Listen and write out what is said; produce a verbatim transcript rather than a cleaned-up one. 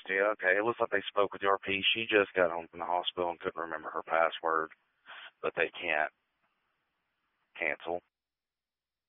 Yeah, okay. It looks like they spoke with the R P. She just got home from the hospital and couldn't remember her password, but they can't cancel.